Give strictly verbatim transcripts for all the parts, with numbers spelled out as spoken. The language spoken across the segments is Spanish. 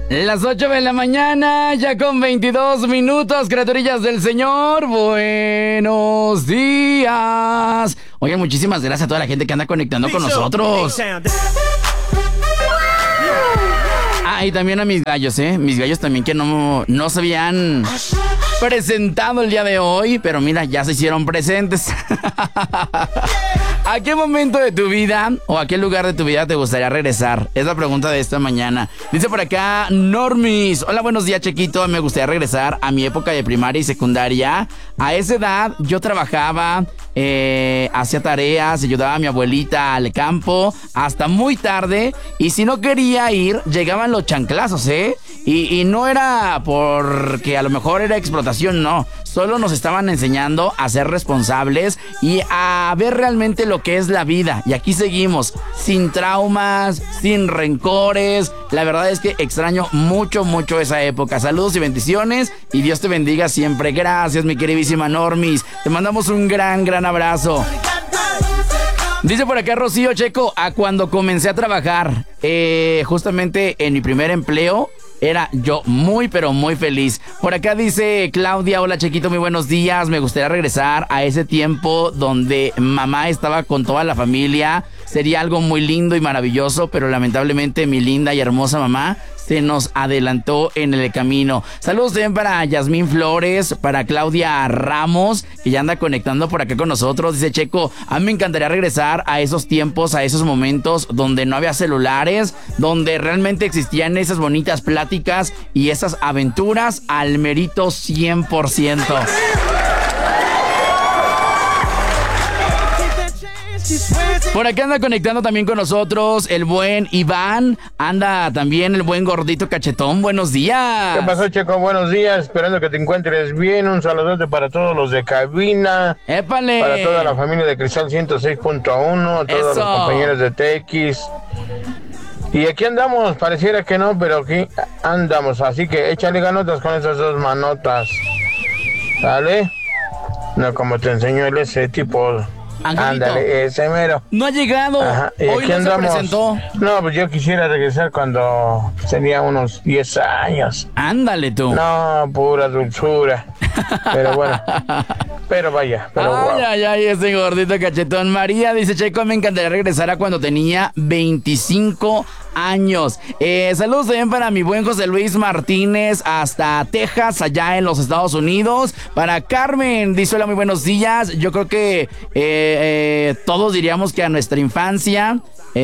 Las ocho de la mañana, ya con veintidós minutos, criaturillas del Señor, buenos días. Oigan, muchísimas gracias a toda la gente que anda conectando con nosotros. Ah, y también a mis gallos, ¿eh? Mis gallos también que no, no se habían presentado el día de hoy, pero mira, ya se hicieron presentes. ¿A qué momento de tu vida o a qué lugar de tu vida te gustaría regresar? Es la pregunta de esta mañana. Dice por acá Normis: hola, buenos días, Chequito. Me gustaría regresar a mi época de primaria y secundaria. A esa edad yo trabajaba, eh, hacía tareas, ayudaba a mi abuelita al campo hasta muy tarde. Y si no quería ir, llegaban los chanclazos, ¿eh? Y, y no era porque a lo mejor era explotación, no. Solo nos estaban enseñando a ser responsables y a ver realmente lo que es la vida. Y aquí seguimos, sin traumas, sin rencores. La verdad es que extraño mucho, mucho esa época. Saludos y bendiciones y Dios te bendiga siempre. Gracias, mi queridísima Normis. Te mandamos un gran, gran abrazo. Dice por acá Rocío: Checo, a cuando comencé a trabajar, eh, justamente en mi primer empleo, era yo muy, pero muy feliz. Por acá dice Claudia: hola, Chequito, muy buenos días. Me gustaría regresar a ese tiempo donde mamá estaba con toda la familia. Sería algo muy lindo y maravilloso, pero lamentablemente mi linda y hermosa mamá se nos adelantó en el camino. Saludos también para Yasmín Flores, para Claudia Ramos, que ya anda conectando por acá con nosotros. Dice: Checo, a mí me encantaría regresar a esos tiempos, a esos momentos donde no había celulares, donde realmente existían esas bonitas pláticas y esas aventuras al merito cien por ciento. Por acá anda conectando también con nosotros el buen Iván. Anda también el buen gordito cachetón. Buenos días. ¿Qué pasó, Checo? Buenos días. Esperando que te encuentres bien. Un saludote para todos los de cabina. ¡Épale! Para toda la familia de Cristal ciento seis punto uno. A todos Eso. los compañeros de T X. Y aquí andamos. Pareciera que no, pero aquí andamos. Así que échale ganotas con esas dos manotas. ¿Sale? No como te enseñó el ese tipo... Angelito. Ándale, ese mero. No ha llegado. Ajá, y hoy aquí no andamos. se presentó. No, pues yo quisiera regresar cuando tenía unos diez años. Ándale tú. No, pura dulzura. Pero bueno. Pero vaya. Pero ay, wow. ay, ay, ese gordito cachetón. María dice: Checo, me encantaría regresar a cuando tenía veinticinco años. Eh, saludos también para mi buen José Luis Martínez hasta Texas, allá en los Estados Unidos. Para Carmen, dice: hola, muy buenos días. Yo creo que eh, eh, todos diríamos que a nuestra infancia,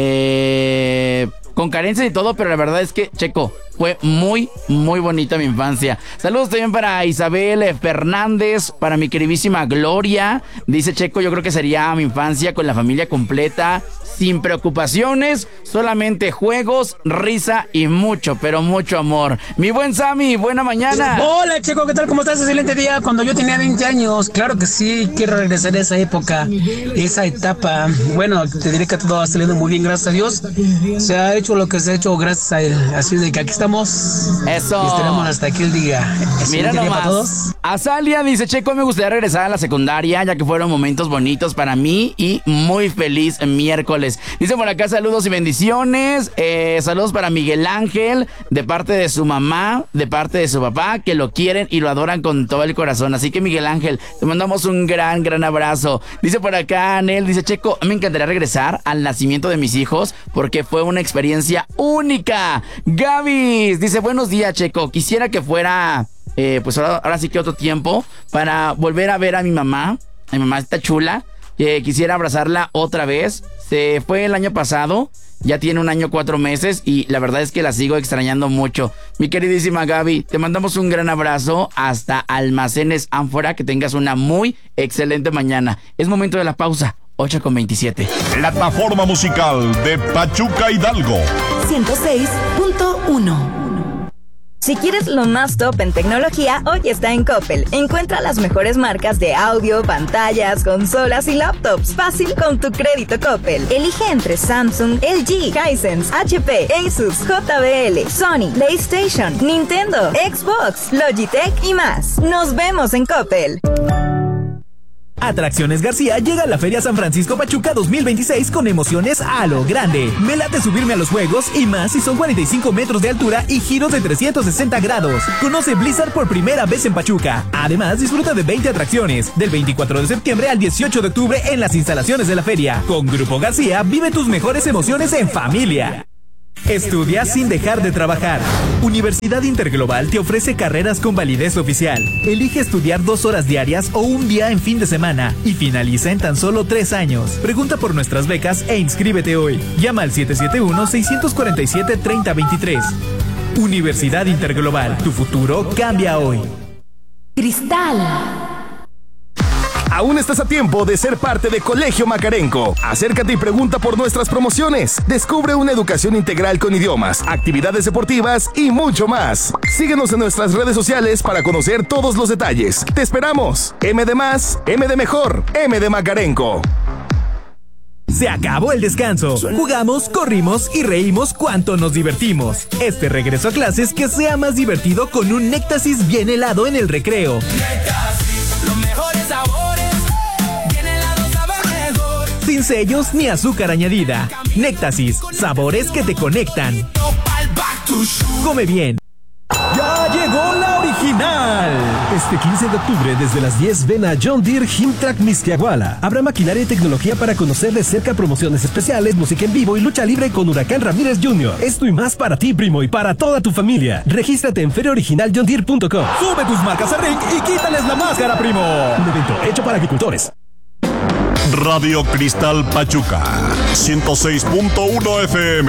eh, con carencias y todo, pero la verdad es que, Checo, fue muy, muy bonita mi infancia. Saludos también para Isabel Fernández, para mi queridísima Gloria. Dice: Checo, yo creo que sería mi infancia con la familia completa, sin preocupaciones, solamente juegos, risa y mucho, pero mucho amor. Mi buen Sammy, buena mañana. Hola, Checo, ¿qué tal? ¿Cómo estás? Excelente día. Cuando yo tenía veinte años, claro que sí, quiero regresar a esa época, esa etapa. Bueno, te diré que todo ha salido muy bien, gracias a Dios. Se ha hecho lo que se ha hecho gracias a él. Así de que aquí estamos. Eso. Y estaremos hasta aquí el día. Mira día nomás. para todos. Azalia dice: Checo, me gustaría regresar a la secundaria, ya que fueron momentos bonitos para mí y muy feliz miércoles. Dice por acá: saludos y bendiciones. Eh, saludos para Miguel Ángel, de parte de su mamá, de parte de su papá, que lo quieren y lo adoran con todo el corazón. Así que, Miguel Ángel, te mandamos un gran, gran abrazo. Dice por acá Anel, dice: Checo, me encantaría regresar al nacimiento de mis hijos porque fue una experiencia única. Gaby dice: buenos días, Checo, quisiera que fuera eh, pues ahora, ahora sí que otro tiempo para volver a ver a mi mamá. Mi mamá está chula, eh, quisiera abrazarla otra vez. Se fue el año pasado, ya tiene un año cuatro meses y la verdad es que la sigo extrañando mucho. Mi queridísima Gaby, te mandamos un gran abrazo hasta Almacenes Ánfora. Que tengas una muy excelente mañana. Es momento de la pausa. ocho con veintisiete. Plataforma musical de Pachuca Hidalgo. ciento seis punto uno. Si quieres lo más top en tecnología, hoy está en Coppel. Encuentra las mejores marcas de audio, pantallas, consolas y laptops. Fácil con tu crédito Coppel. Elige entre Samsung, L G, Hisense, H P, Asus, J B L, Sony, PlayStation, Nintendo, Xbox, Logitech y más. Nos vemos en Coppel. Atracciones García llega a la Feria San Francisco Pachuca dos mil veintiséis con emociones a lo grande. Me late subirme a los juegos y más si son cuarenta y cinco metros de altura y giros de trescientos sesenta grados. Conoce Blizzard por primera vez en Pachuca. Además, disfruta de veinte atracciones del veinticuatro de septiembre al dieciocho de octubre en las instalaciones de la feria. Con Grupo García, vive tus mejores emociones en familia. Estudia sin dejar de trabajar. Universidad Interglobal te ofrece carreras con validez oficial. Elige estudiar dos horas diarias o un día en fin de semana y finaliza en tan solo tres años. Pregunta por nuestras becas e inscríbete hoy. Llama al siete siete uno, seis cuatro siete, tres cero dos tres. Universidad Interglobal, tu futuro cambia hoy. Cristal. Aún estás a tiempo de ser parte de Colegio Macarenco. Acércate y pregunta por nuestras promociones. Descubre una educación integral con idiomas, actividades deportivas y mucho más. Síguenos en nuestras redes sociales para conocer todos los detalles. ¡Te esperamos! M de más, M de mejor, M de Macarenco. Se acabó el descanso. Jugamos, corrimos y reímos cuanto nos divertimos. Este regreso a clases que sea más divertido con un Néctasis bien helado en el recreo. Néctasis, los mejores sabores. Bien helado sabe mejor. Sin sellos ni azúcar añadida. Néctasis, sabores que te conectan. Come bien. ¡Ya llegó la original! Este quince de octubre, desde las diez, ven a John Deere Himtrack Mixquiahuala. Habrá maquinaria y tecnología para conocer de cerca promociones especiales, música en vivo y lucha libre con Huracán Ramírez junior Esto y más para ti, primo, y para toda tu familia. Regístrate en feria original john deere punto com. Sube tus marcas a Ring y quítales la máscara, primo. Un evento hecho para agricultores. Radio Cristal Pachuca, ciento seis punto uno F M.